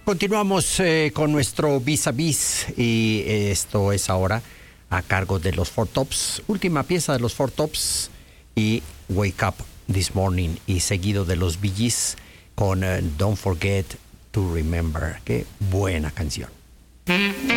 Continuamos con nuestro Vis a Vis y esto es ahora a cargo de los Four Tops. Última pieza de los Four Tops y Wake Up This Morning y seguido de los Bee Gees con Don't Forget to Remember. Qué buena canción.